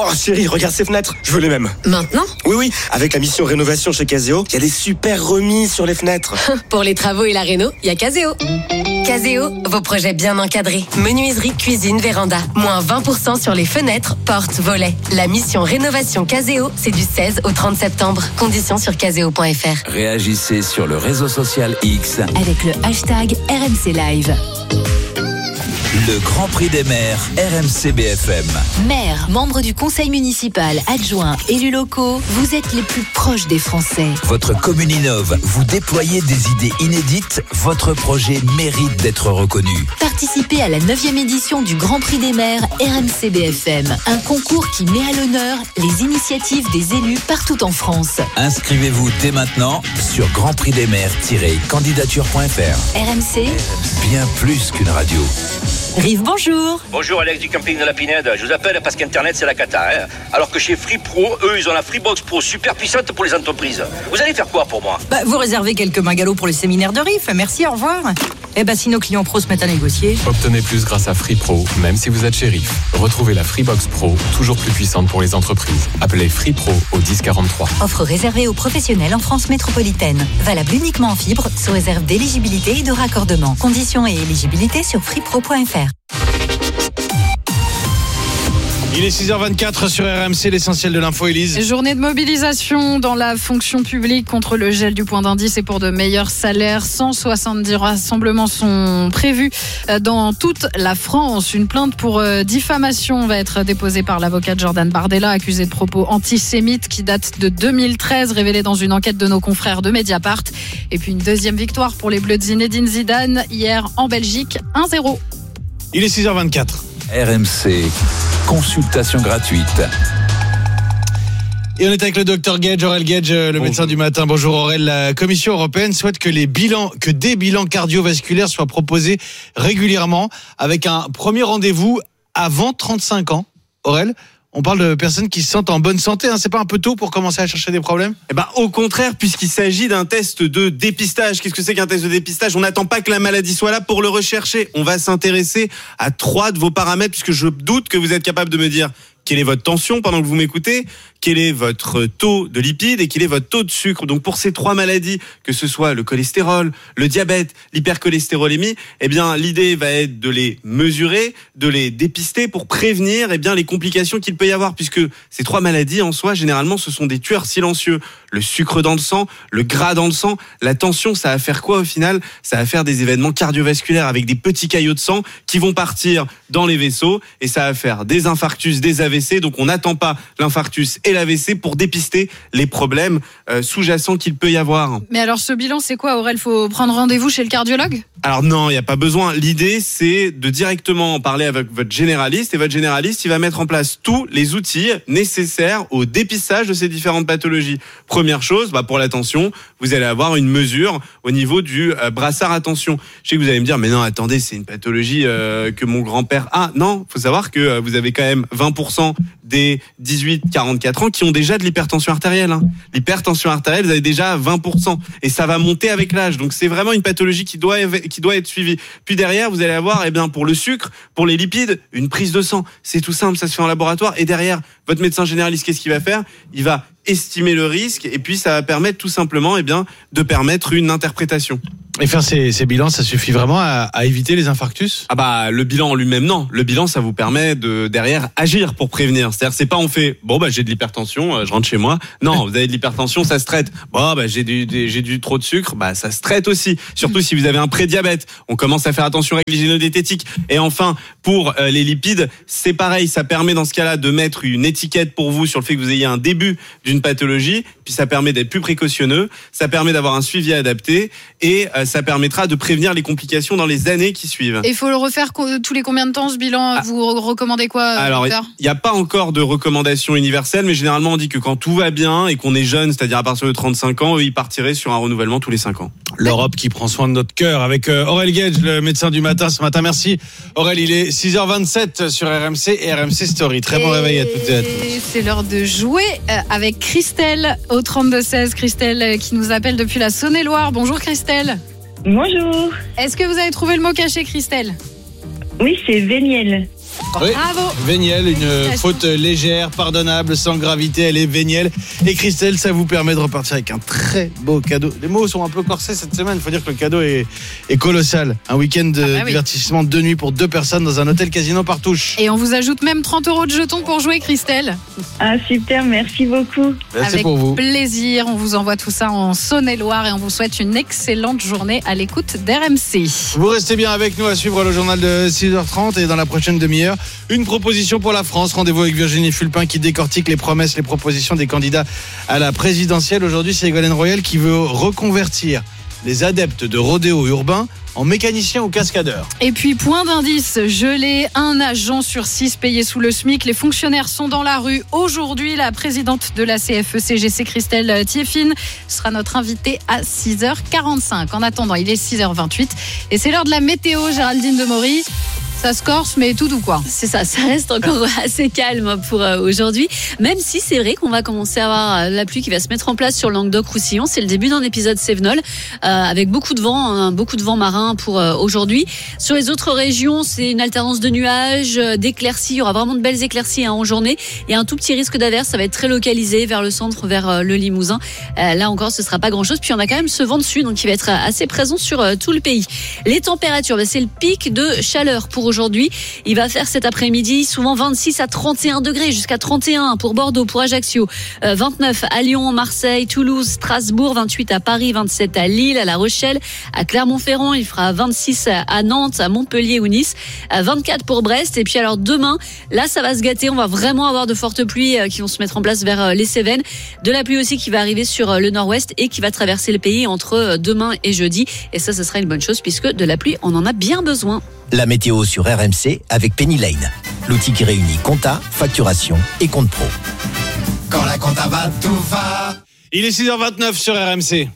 Oh chérie, regarde ces fenêtres, je veux les mêmes. Maintenant ? Oui, avec la mission rénovation chez Caseo, il y a des super remises sur les fenêtres. Pour les travaux et la réno, il y a Caseo. Caseo, vos projets bien encadrés. Menuiserie, cuisine, véranda. Moins 20% sur les fenêtres, portes, volets. La mission rénovation Caseo, c'est du 16 au 30 septembre. Conditions sur caseo.fr. Réagissez sur le réseau social X avec le hashtag RMC Live. Le Grand Prix des maires RMC BFM. Maires, membres du conseil municipal, adjoints, élus locaux, vous êtes les plus proches des Français. Votre commune innove, vous déployez des idées inédites, votre projet mérite d'être reconnu. Participez à la 9e édition du Grand Prix des maires RMC BFM, un concours qui met à l'honneur les initiatives des élus partout en France. Inscrivez-vous dès maintenant sur grandprixdesmaires-candidature.fr. RMC, Bien plus qu'une radio. Rive, bonjour. Bonjour Alex du camping de la Pinède, je vous appelle parce qu'Internet c'est la cata, hein. Alors que chez Free Pro, eux ils ont la Freebox Pro super puissante pour les entreprises. Vous allez faire quoi pour moi ? Vous réservez quelques magalots pour le séminaire de RIF, merci, au revoir. Si nos clients pros se mettent à négocier. Obtenez plus grâce à Free Pro, même si vous êtes chez RIF. Retrouvez la Freebox Pro, toujours plus puissante pour les entreprises. Appelez Free Pro au 1043. Offre réservée aux professionnels en France métropolitaine. Valable uniquement en fibre, sous réserve d'éligibilité et de raccordement. Conditions et éligibilité sur freepro.fr. Il est 6h24 sur RMC, l'essentiel de l'info, Élise. Journée de mobilisation dans la fonction publique contre le gel du point d'indice et pour de meilleurs salaires. 170 rassemblements sont prévus dans toute la France. Une plainte pour diffamation va être déposée par l'avocate Jordan Bardella, accusée de propos antisémites qui datent de 2013, révélée dans une enquête de nos confrères de Mediapart. Et puis une deuxième victoire pour les Bleus de Zinedine Zidane, hier en Belgique, 1-0. Il est 6h24. RMC, consultation gratuite. Et on est avec le docteur Gage, Aurel Gage, le médecin du matin. Bonjour Aurel. La Commission européenne souhaite que des bilans cardiovasculaires soient proposés régulièrement avec un premier rendez-vous avant 35 ans. Aurel, on parle de personnes qui se sentent en bonne santé, hein. C'est pas un peu tôt pour commencer à chercher des problèmes ? Au contraire, puisqu'il s'agit d'un test de dépistage. Qu'est-ce que c'est qu'un test de dépistage ? On n'attend pas que la maladie soit là pour le rechercher. On va s'intéresser à 3 de vos paramètres, puisque je doute que vous êtes capable de me dire quelle est votre tension pendant que vous m'écoutez, quel est votre taux de lipides et quel est votre taux de sucre. Donc pour ces 3 maladies, que ce soit le cholestérol, le diabète, l'hypercholestérolémie, l'idée va être de les mesurer, de les dépister pour prévenir les complications qu'il peut y avoir, puisque ces 3 maladies en soi, généralement, ce sont des tueurs silencieux. Le sucre dans le sang, le gras dans le sang, la tension, ça va faire quoi au final ? Ça va faire des événements cardiovasculaires avec des petits caillots de sang qui vont partir dans les vaisseaux et ça va faire des infarctus, des AVC. Donc on n'attend pas l'infarctus et l'AVC pour dépister les problèmes sous-jacents qu'il peut y avoir. Mais alors ce bilan, c'est quoi Aurel ? Faut prendre rendez-vous chez le cardiologue ? Alors non, il n'y a pas besoin. L'idée, c'est de directement en parler avec votre généraliste et votre généraliste, il va mettre en place tous les outils nécessaires au dépistage de ces différentes pathologies. Première chose, pour la tension, vous allez avoir une mesure au niveau du brassard à tension. Je sais que vous allez me dire, mais non, attendez, c'est une pathologie que mon grand-père a. Non, faut savoir que vous avez quand même 20% des 18-44 ans qui ont déjà de l'hypertension artérielle. L'hypertension artérielle, vous avez déjà 20%. Et ça va monter avec l'âge. Donc c'est vraiment une pathologie qui doit être suivie. Puis derrière, vous allez avoir, pour le sucre, pour les lipides, une prise de sang. C'est tout simple, ça se fait en laboratoire. Et derrière, votre médecin généraliste, qu'est-ce qu'il va faire ? Il va estimer le risque et puis ça va permettre tout simplement de permettre une interprétation. Et faire ces bilans, ça suffit vraiment à éviter les infarctus ? Le bilan en lui-même, non. Le bilan, ça vous permet de derrière agir pour prévenir. C'est-à-dire, c'est pas on fait j'ai de l'hypertension, je rentre chez moi. Non, vous avez de l'hypertension, ça se traite. J'ai du trop de sucre, ça se traite aussi. Surtout si vous avez un prédiabète, on commence à faire attention aux règles hygiéno-diététiques. Et enfin, pour les lipides, c'est pareil. Ça permet dans ce cas-là de mettre une étiquette pour vous sur le fait que vous ayez un début d'une pathologie. Puis ça permet d'être plus précautionneux. Ça permet d'avoir un suivi adapté et ça permettra de prévenir les complications dans les années qui suivent. Et il faut le refaire tous les combien de temps ce bilan ? Vous recommandez quoi ? Alors, il n'y a pas encore de recommandation universelle, mais généralement on dit que quand tout va bien et qu'on est jeune, c'est-à-dire à partir de 35 ans, ils partiraient sur un renouvellement tous les 5 ans. L'Europe qui prend soin de notre cœur avec Aurel Gage, le médecin du matin ce matin. Merci Aurel, il est 6h27 sur RMC et RMC Story. Très bon réveil à toutes et à tous. C'est l'heure de jouer avec Christelle au 32-16. Christelle qui nous appelle depuis la Saône-et-Loire. Bonjour Christelle. Bonjour. Est-ce que vous avez trouvé le mot caché, Christelle ? Oui, c'est véniel. Oui. Bravo. Véniel, une Félicitations. faute légère, pardonnable, sans gravité, elle est vénielle. Et Christelle, ça vous permet de repartir avec un très beau cadeau. Les mots sont un peu corsés cette semaine, il faut dire que le cadeau est colossal. Un week-end de oui. divertissement de 2 nuits pour 2 personnes dans un hôtel Casino Partouche. Et on vous ajoute même 30 € de jetons pour jouer, Christelle. Ah super, merci beaucoup. Là, c'est Avec pour vous. plaisir, on vous envoie tout ça en Saône-et-Loire et on vous souhaite une excellente journée à l'écoute d'RMC. Vous restez bien avec nous à suivre le journal de 6h30 et dans la prochaine demi-heure, une proposition pour la France. Rendez-vous avec Virginie Fulpin qui décortique les promesses, les propositions des candidats à la présidentielle. Aujourd'hui, c'est Ségolène Royal qui veut reconvertir les adeptes de rodéo urbain en mécaniciens ou cascadeurs. Et puis, point d'indice gelé, 1 agent sur 6 payé sous le SMIC. Les fonctionnaires sont dans la rue. Aujourd'hui, la présidente de la CFE-CGC, Christelle Thieffine, sera notre invitée à 6h45. En attendant, il est 6h28 et c'est l'heure de la météo, Géraldine Demory. Ça se corse, mais tout doux, quoi. C'est ça, ça reste encore assez calme pour aujourd'hui. Même si c'est vrai qu'on va commencer à avoir la pluie qui va se mettre en place sur le Languedoc-Roussillon. C'est le début d'un épisode Cévenol avec beaucoup de vent marin pour aujourd'hui. Sur les autres régions, c'est une alternance de nuages, d'éclaircies. Il y aura vraiment de belles éclaircies en journée. Il y a un tout petit risque d'averse. Ça va être très localisé vers le centre, vers le Limousin. Là encore, ce sera pas grand-chose. Puis on a quand même ce vent dessus, donc qui va être assez présent sur tout le pays. Les températures, c'est le pic de chaleur pour aujourd'hui. Il va faire cet après-midi souvent 26 à 31 degrés, jusqu'à 31 pour Bordeaux, pour Ajaccio, 29 à Lyon, Marseille, Toulouse, Strasbourg, 28 à Paris, 27 à Lille, à La Rochelle, à Clermont-Ferrand. Il fera 26 à Nantes, à Montpellier ou Nice, 24 pour Brest. Et puis alors demain, là ça va se gâter. On va vraiment avoir de fortes pluies qui vont se mettre en place vers les Cévennes. De la pluie aussi qui va arriver sur le nord-ouest et qui va traverser le pays entre demain et jeudi. Et ça sera une bonne chose puisque de la pluie, on en a bien besoin. La météo sur RMC avec Penny Lane, l'outil qui réunit compta, facturation et compte pro. Quand la compta va, tout va. Il est 6h29 sur RMC.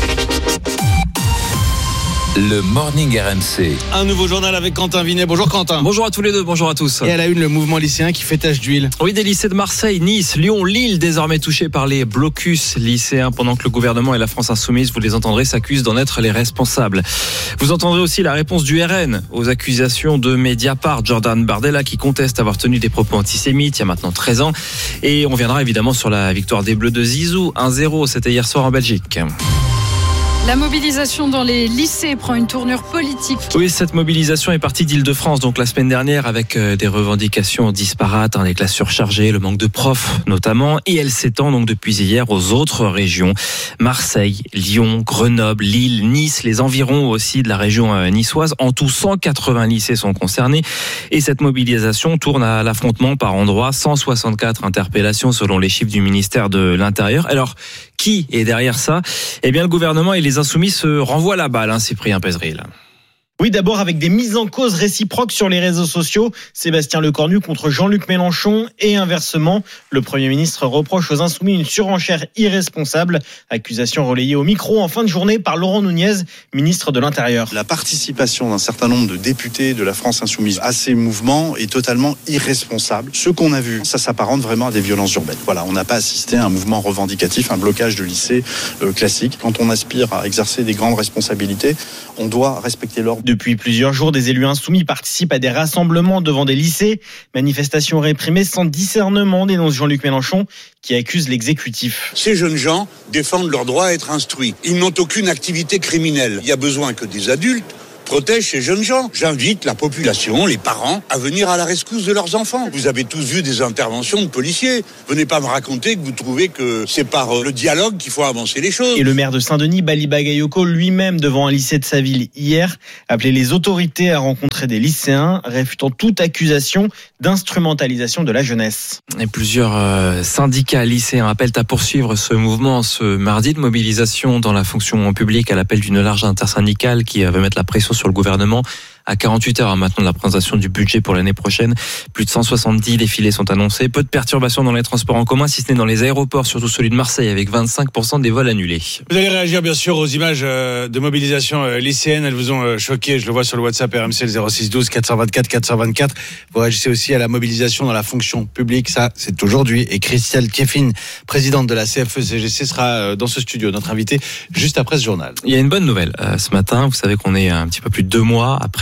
Le Morning RMC. Un nouveau journal avec Quentin Vinet. Bonjour Quentin. Bonjour à tous les deux, bonjour à tous. Et à la une, le mouvement lycéen qui fait tache d'huile. Oui, des lycées de Marseille, Nice, Lyon, Lille, désormais touchés par les blocus lycéens pendant que le gouvernement et la France Insoumise, vous les entendrez, s'accusent d'en être les responsables. Vous entendrez aussi la réponse du RN aux accusations de Mediapart, Jordan Bardella qui conteste avoir tenu des propos antisémites il y a maintenant 13 ans. Et on viendra évidemment sur la victoire des Bleus de Zizou, 1-0, c'était hier soir en Belgique. La mobilisation dans les lycées prend une tournure politique. Oui, cette mobilisation est partie d'Île-de-France, donc la semaine dernière, avec des revendications disparates, les classes surchargées, le manque de profs notamment, et elle s'étend donc depuis hier aux autres régions. Marseille, Lyon, Grenoble, Lille, Nice, les environs aussi de la région niçoise. En tout, 180 lycées sont concernés, et cette mobilisation tourne à l'affrontement par endroits. 164 interpellations selon les chiffres du ministère de l'Intérieur. Alors, qui est derrière ça ? Eh bien, le gouvernement et les Insoumis se renvoient la balle, Cyprien Pézeril. Oui, d'abord avec des mises en cause réciproques sur les réseaux sociaux. Sébastien Lecornu contre Jean-Luc Mélenchon et inversement. Le Premier ministre reproche aux Insoumis une surenchère irresponsable. Accusation relayée au micro en fin de journée par Laurent Nunez, ministre de l'Intérieur. La participation d'un certain nombre de députés de la France Insoumise à ces mouvements est totalement irresponsable. Ce qu'on a vu, ça s'apparente vraiment à des violences urbaines. Voilà, on n'a pas assisté à un mouvement revendicatif, un blocage de lycée classique. Quand on aspire à exercer des grandes responsabilités, on doit respecter l'ordre. Depuis plusieurs jours, des élus insoumis participent à des rassemblements devant des lycées. Manifestations réprimées sans discernement, dénonce Jean-Luc Mélenchon, qui accuse l'exécutif. Ces jeunes gens défendent leur droit à être instruits. Ils n'ont aucune activité criminelle. Il y a besoin que des adultes protègent ces jeunes gens. J'invite la population, les parents, à venir à la rescousse de leurs enfants. Vous avez tous vu des interventions de policiers. Venez pas me raconter que vous trouvez que c'est par le dialogue qu'il faut avancer les choses. Et le maire de Saint-Denis, Bali Bagayoko, lui-même devant un lycée de sa ville hier, appelait les autorités à rencontrer des lycéens, réfutant toute accusation d'instrumentalisation de la jeunesse. Et plusieurs syndicats lycéens appellent à poursuivre ce mouvement ce mardi de mobilisation dans la fonction publique à l'appel d'une large intersyndicale qui va mettre la pression sur le gouvernement. À 48 heures maintenant de la présentation du budget pour l'année prochaine, plus de 170 défilés sont annoncés. Peu de perturbations dans les transports en commun, si ce n'est dans les aéroports, surtout celui de Marseille, avec 25% des vols annulés. Vous allez réagir bien sûr aux images de mobilisation lycéenne. Elles vous ont choqué, je le vois sur le WhatsApp RMC, le 06 12 424 424. Vous réagissez aussi à la mobilisation dans la fonction publique. Ça, c'est aujourd'hui. Et Christelle Thieffine, présidente de la CFE-CGC, sera dans ce studio, notre invitée, juste après ce journal. Il y a une bonne nouvelle ce matin. Vous savez qu'on est un petit peu plus de 2 mois après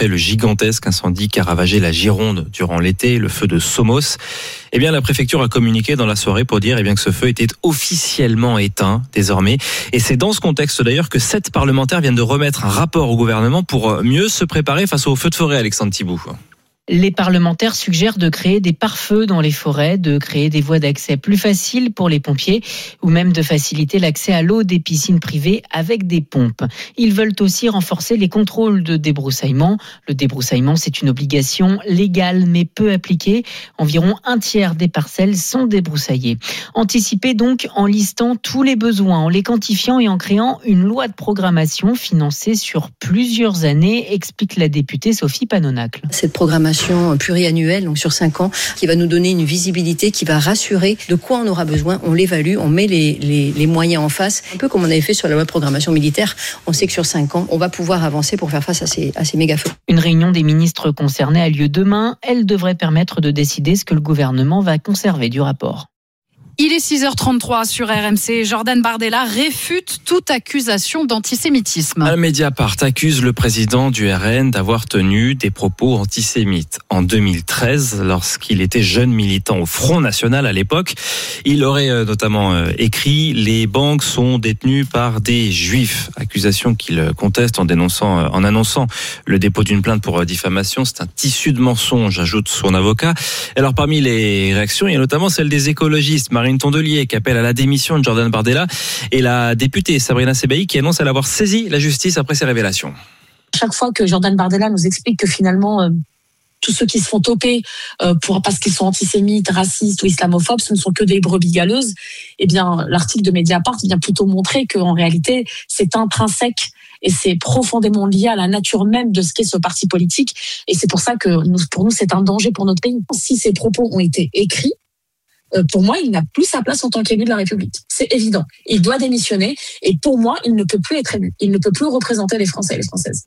le gigantesque incendie qui a ravagé la Gironde durant l'été, le feu de Somos. Eh bien, la préfecture a communiqué dans la soirée pour dire que ce feu était officiellement éteint désormais. Et c'est dans ce contexte d'ailleurs que 7 parlementaires viennent de remettre un rapport au gouvernement pour mieux se préparer face aux feux de forêt, Alexandre Thibault. Les parlementaires suggèrent de créer des pare-feux dans les forêts, de créer des voies d'accès plus faciles pour les pompiers ou même de faciliter l'accès à l'eau des piscines privées avec des pompes. Ils veulent aussi renforcer les contrôles de débroussaillement. Le débroussaillement, c'est une obligation légale mais peu appliquée. Environ 1/3 des parcelles sont débroussaillées. Anticiper donc en listant tous les besoins, en les quantifiant et en créant une loi de programmation financée sur plusieurs années, explique la députée Sophie Panonacle. Cette programmation pluriannuelle, donc sur 5 ans, qui va nous donner une visibilité, qui va rassurer de quoi on aura besoin. On l'évalue, on met les moyens en face. Un peu comme on avait fait sur la loi de programmation militaire. On sait que sur 5 ans, on va pouvoir avancer pour faire face à ces méga-feux. Une réunion des ministres concernés a lieu demain. Elle devrait permettre de décider ce que le gouvernement va conserver du rapport. Il est 6h33 sur RMC. Jordan Bardella réfute toute accusation d'antisémitisme. Mediapart accuse le président du RN d'avoir tenu des propos antisémites. En 2013, lorsqu'il était jeune militant au Front National à l'époque, il aurait notamment écrit « Les banques sont détenues par des juifs ». Accusation qu'il conteste en annonçant le dépôt d'une plainte pour diffamation. C'est un tissu de mensonges, ajoute son avocat. Alors parmi les réactions, il y a notamment celle des écologistes. Marine Tondelier qui appelle à la démission de Jordan Bardella et la députée Sabrina Sebaï qui annonce avoir saisi la justice après ces révélations. Chaque fois que Jordan Bardella nous explique que finalement tous ceux qui se font toper parce qu'ils sont antisémites, racistes ou islamophobes, ce ne sont que des brebis galeuses, eh bien l'article de Mediapart vient plutôt montrer qu'en réalité c'est intrinsèque et c'est profondément lié à la nature même de ce qu'est ce parti politique. Et c'est pour ça que pour nous c'est un danger pour notre pays. Si ces propos ont été écrits, pour moi, il n'a plus sa place en tant qu'élu de la République. C'est évident. Il doit démissionner et pour moi, il ne peut plus être élu. Il ne peut plus représenter les Français et les Françaises.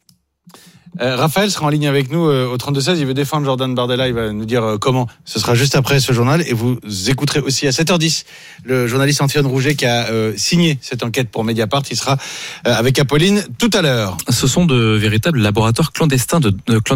Raphaël sera en ligne avec nous au 32-16. Il veut défendre Jordan Bardella. Il va nous dire comment. Ce sera juste après ce journal. Et vous écouterez aussi à 7h10 le journaliste Antoine Rouget qui a signé cette enquête pour Mediapart. Il sera avec Apolline tout à l'heure. Ce sont de véritables laboratoires clandestins de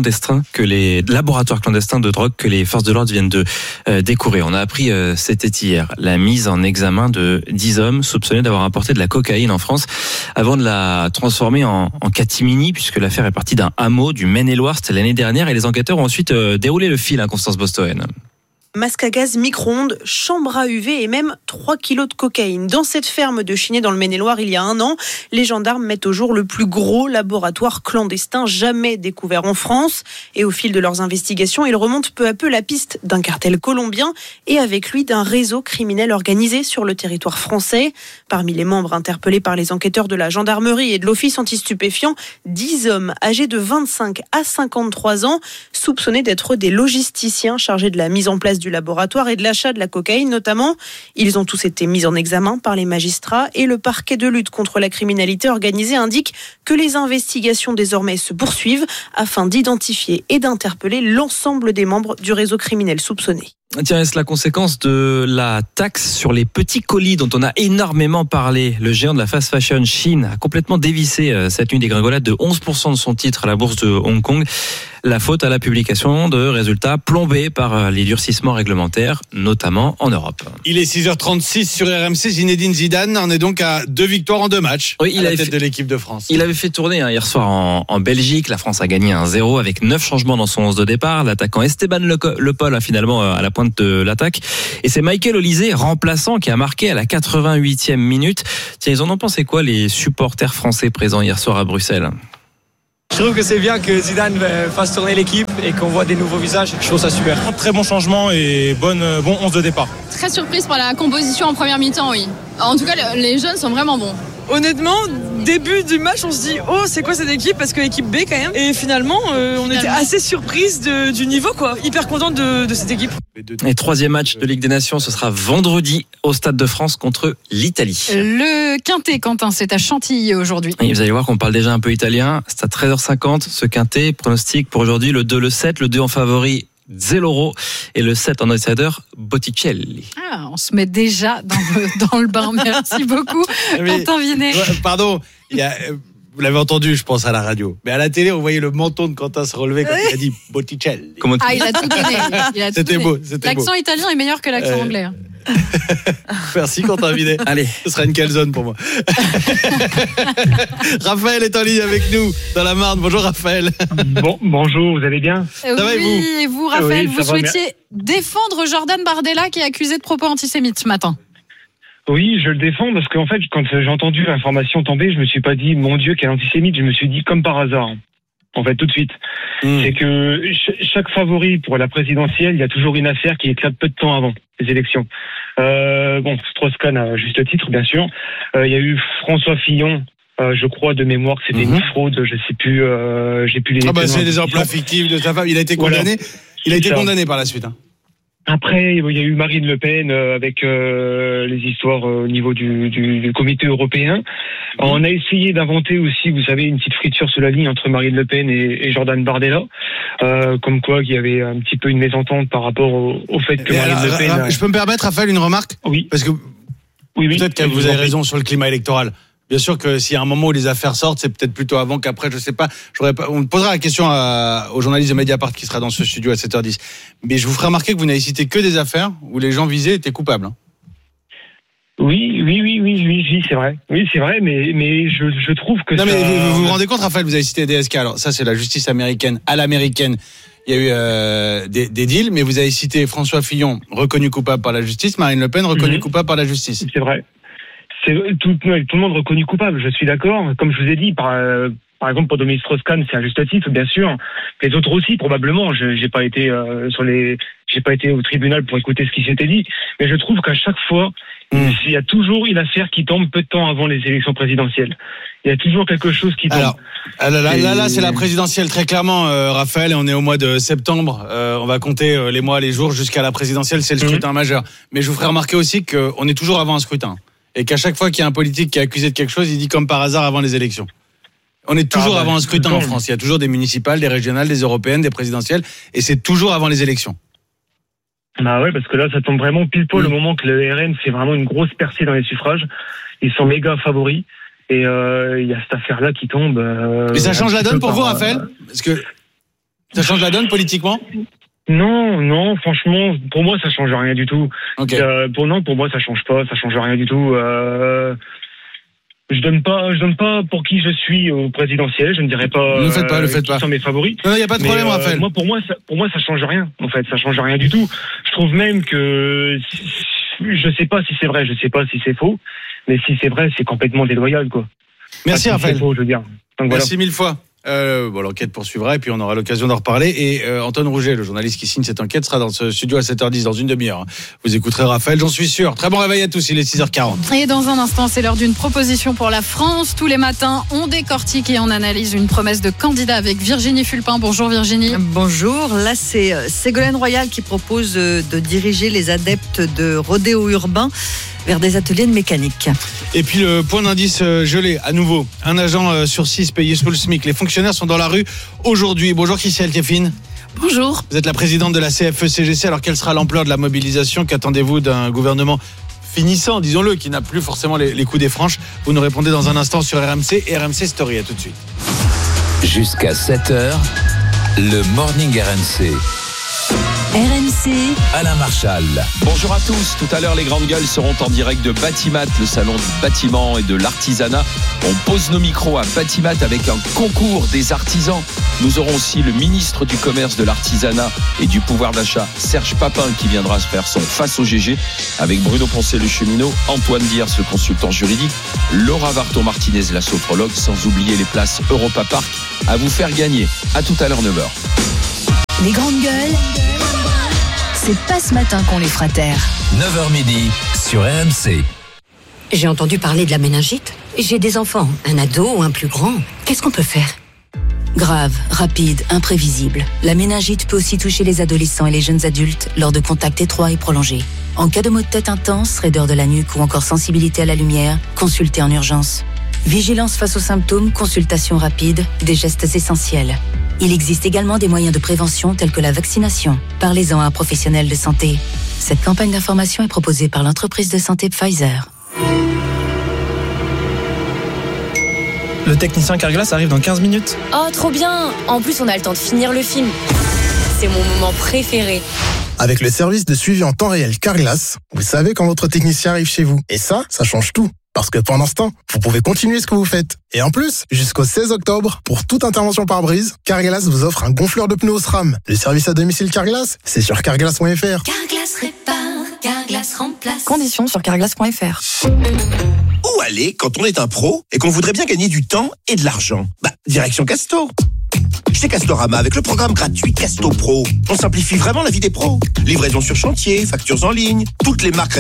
drogue que les forces de l'ordre viennent de découvrir. On a appris, c'était hier, la mise en examen de 10 hommes soupçonnés d'avoir importé de la cocaïne en France avant de la transformer en catimini, puisque l'affaire est partie d'un hameau du Maine-et-Loire, c'était l'année dernière, et les enquêteurs ont ensuite déroulé le fil, Constance Bostoen. Masque à gaz, micro-ondes, chambre à UV et même 3 kilos de cocaïne. Dans cette ferme de Chiné dans le Maine-et-Loire, il y a 1 an, les gendarmes mettent au jour le plus gros laboratoire clandestin jamais découvert en France. Et au fil de leurs investigations, ils remontent peu à peu la piste d'un cartel colombien et avec lui d'un réseau criminel organisé sur le territoire français. Parmi les membres interpellés par les enquêteurs de la gendarmerie et de l'office anti-stupéfiants, 10 hommes âgés de 25 à 53 ans, soupçonnés d'être des logisticiens chargés de la mise en place du laboratoire et de l'achat de la cocaïne notamment. Ils ont tous été mis en examen par les magistrats et le parquet de lutte contre la criminalité organisée indique que les investigations désormais se poursuivent afin d'identifier et d'interpeller l'ensemble des membres du réseau criminel soupçonné. Tiens, est-ce la conséquence de la taxe sur les petits colis dont on a énormément parlé? Le géant de la fast fashion Shein a complètement dévissé cette nuit dégringolade de 11% de son titre à la bourse de Hong Kong. La faute à la publication de résultats plombés par les durcissements réglementaires, notamment en Europe. Il est 6h36 sur RMC. Zinedine Zidane en est donc à 2 victoires en 2 matchs. Oui, à la tête de l'équipe de France. Il avait fait tourner hier soir en Belgique. La France a gagné 1-0 avec 9 changements dans son 11 de départ. L'attaquant Esteban Le Paul finalement à la pointe de l'attaque. Et c'est Michael Olise, remplaçant, qui a marqué à la 88e minute. Tiens, ils en ont pensé quoi, les supporters français présents hier soir à Bruxelles? Je trouve que c'est bien que Zidane fasse tourner l'équipe et qu'on voit des nouveaux visages. Je trouve ça super. Très bon changement et bon 11 de départ. Très surprise par la composition en première mi-temps, oui. En tout cas, les jeunes sont vraiment bons. Honnêtement, début du match, on se dit « Oh, c'est quoi cette équipe ?» Parce que équipe B quand même. Et finalement, on était assez surprise du niveau, quoi. Hyper contente de cette équipe. Et 3e match de Ligue des Nations, ce sera vendredi au Stade de France contre l'Italie. Le Quintet, Quentin, c'est à Chantilly aujourd'hui. Et vous allez voir qu'on parle déjà un peu italien. C'est à 13h50, ce Quintet. Pronostic pour aujourd'hui, le 2, le 7, le 2 en favori. Zelloro et le 7 en outsider Botticelli. Ah, on se met déjà dans le bain. Merci beaucoup, Quentin Vinet. Pardon, il y a Vous l'avez entendu, je pense, à la radio. Mais à la télé, on voyait le menton de Quentin se relever quand il a dit Botticelli. Comment il a tout donné. C'était beau. L'accent italien est meilleur que l'accent anglais. Merci Quentin Vinet. Allez, ce sera une calzone pour moi. Raphaël est en ligne avec nous dans la Marne. Bonjour Raphaël. Bonjour, vous allez bien? Ça va et vous? Oui, et vous Raphaël, vous souhaitiez défendre Jordan Bardella qui est accusé de propos antisémites ce matin. Oui, je le défends parce qu'en fait, quand j'ai entendu l'information tomber, je me suis pas dit, mon Dieu, quel antisémite. Je me suis dit, comme par hasard. En fait, tout de suite. C'est que chaque favori pour la présidentielle, il y a toujours une affaire qui éclate peu de temps avant les élections. Strauss-Kahn à juste titre, bien sûr. Il y a eu François Fillon. Je crois de mémoire que c'était une fraude. Je sais plus. J'ai plus les. C'est des emplois fictifs de sa femme. Il a été condamné. Voilà. Il a été condamné par la suite. Après, il y a eu Marine Le Pen avec les histoires au niveau du comité européen. On a essayé d'inventer aussi, vous savez, une petite friture sur la ligne entre Marine Le Pen et Jordan Bardella, comme quoi il y avait un petit peu une mésentente par rapport au fait que Marine Le Pen... Je peux me permettre, Raphaël, une remarque? Oui. Parce que peut-être que vous avez raison sur le climat électoral. Bien sûr que s'il y a un moment où les affaires sortent, c'est peut-être plutôt avant qu'après, je sais pas. On posera la question au journaliste de Mediapart qui sera dans ce studio à 7h10. Mais je vous ferai remarquer que vous n'avez cité que des affaires où les gens visés étaient coupables. Oui, c'est vrai. Oui, c'est vrai, mais je trouve que mais vous vous rendez compte, Raphaël, vous avez cité DSK. Alors ça, c'est la justice américaine. À l'américaine, il y a eu des deals, mais vous avez cité François Fillon, reconnu coupable par la justice, Marine Le Pen, reconnue coupable par la justice. C'est vrai. Tout le monde reconnu coupable, je suis d'accord. Comme je vous ai dit, par exemple pour Dominique Strauss-Kahn, c'est un juste titre, bien sûr. Les autres aussi, probablement. J'ai pas été au tribunal pour écouter ce qui s'était dit, mais je trouve qu'à chaque fois, il y a toujours une affaire qui tombe peu de temps avant les élections présidentielles. Il y a toujours quelque chose qui tombe. Alors, là, c'est la présidentielle, très clairement, Raphaël, et on est au mois de septembre. On va compter les mois, les jours jusqu'à la présidentielle, c'est le scrutin majeur. Mais je vous ferai remarquer aussi qu'on est toujours avant un scrutin. Et qu'à chaque fois qu'il y a un politique qui est accusé de quelque chose, il dit comme par hasard avant les élections. On est toujours avant un scrutin en France. Il y a toujours des municipales, des régionales, des européennes, des présidentielles, et c'est toujours avant les élections. Bah ouais, parce que là, ça tombe vraiment pile poil au moment que le RN fait vraiment une grosse percée dans les suffrages. Ils sont méga favoris, et il y a cette affaire-là qui tombe. Mais ça change la donne pour vous, Raphaël? Parce que ça change la donne politiquement? Non, franchement, pour moi, ça change rien du tout. Okay. Pour moi, ça change rien du tout. Je donne pas pour qui je suis au présidentiel. Je ne dirais pas. Ne faites pas. Qui sont mes favoris. Non, il y a pas de problème, Raphaël. Pour moi, ça change rien. En fait, ça change rien du tout. Je trouve même que je sais pas si c'est vrai, je sais pas si c'est faux, mais si c'est vrai, c'est complètement déloyal, quoi. Merci, Raphaël. C'est faux, je veux dire. Donc, merci voilà. 1000 fois. L'enquête poursuivra et puis on aura l'occasion d'en reparler. Et Antoine Rouget, le journaliste qui signe cette enquête, sera dans ce studio à 7h10 dans une demi-heure. Vous écouterez Raphaël, j'en suis sûr. Très bon réveil à tous, il est 6h40. Et dans un instant, c'est l'heure d'une proposition pour la France. Tous les matins, on décortique et on analyse une promesse de candidat avec Virginie Fulpin. Bonjour Virginie. Bonjour, là c'est Ségolène Royal qui propose de diriger les adeptes de rodéo urbain vers des ateliers de mécanique. Et puis le point d'indice gelé, à nouveau. Un agent sur 6 payé sous le SMIC. Les fonctionnaires sont dans la rue aujourd'hui. Bonjour Christelle Keffine. Bonjour. Vous êtes la présidente de la CFE-CGC. Alors quelle sera l'ampleur de la mobilisation? Qu'attendez-vous d'un gouvernement finissant, disons-le, qui n'a plus forcément les coups des franches? Vous nous répondez dans un instant sur RMC et RMC Story. À tout de suite. Jusqu'à 7h, le Morning RMC. RMC, Alain Marchal. Bonjour à tous. Tout à l'heure, les grandes gueules seront en direct de Batimat, le salon du bâtiment et de l'artisanat. On pose nos micros à Batimat avec un concours des artisans. Nous aurons aussi le ministre du commerce, de l'artisanat et du pouvoir d'achat, Serge Papin, qui viendra se faire son face au GG avec Bruno Poncet, le cheminot, Antoine Diers, le consultant juridique, Laura Varton-Martinez, la sophrologue, sans oublier les places Europa Park à vous faire gagner. À tout à l'heure, 9h. les grandes gueules, c'est pas ce matin qu'on les fera taire. 9h midi sur RMC. J'ai entendu parler de la méningite. J'ai des enfants, un ado ou un plus grand. Qu'est-ce qu'on peut faire ? Grave, rapide, imprévisible. La méningite peut aussi toucher les adolescents et les jeunes adultes lors de contacts étroits et prolongés. En cas de maux de tête intense, raideur de la nuque ou encore sensibilité à la lumière, consultez en urgence. Vigilance face aux symptômes, consultation rapide, des gestes essentiels. Il existe également des moyens de prévention tels que la vaccination. Parlez-en à un professionnel de santé. Cette campagne d'information est proposée par l'entreprise de santé Pfizer. Le technicien Carglass arrive dans 15 minutes. Oh, trop bien! En plus, on a le temps de finir le film. C'est mon moment préféré. Avec le service de suivi en temps réel Carglass, vous savez quand votre technicien arrive chez vous. Et ça change tout. Parce que pendant ce temps, vous pouvez continuer ce que vous faites. Et en plus, jusqu'au 16 octobre, pour toute intervention par brise, Carglass vous offre un gonfleur de pneus SRAM. Le service à domicile Carglass, c'est sur carglass.fr. Carglass répare, Carglass remplace. Conditions sur carglass.fr. Où aller quand on est un pro et qu'on voudrait bien gagner du temps et de l'argent? Direction Casto. Chez Castorama, avec le programme gratuit Casto Pro, on simplifie vraiment la vie des pros. Livraison sur chantier, factures en ligne, toutes les marques